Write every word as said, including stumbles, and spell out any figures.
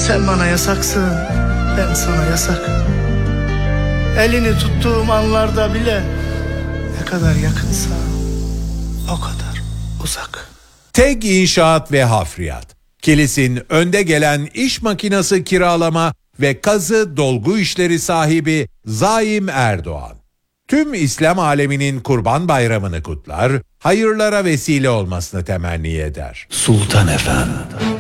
Sen bana yasaksın, ben sana yasak. Elini tuttuğum anlarda bile ne kadar yakınsa o kadar uzak. TEG İnşaat ve Hafriyat, Kilis'in önde gelen iş makinası kiralama ve kazı dolgu işleri sahibi Zaim Erdoğan. Tüm İslam aleminin Kurban Bayramı'nı kutlar, hayırlara vesile olmasını temenni eder. Sultan Efendi.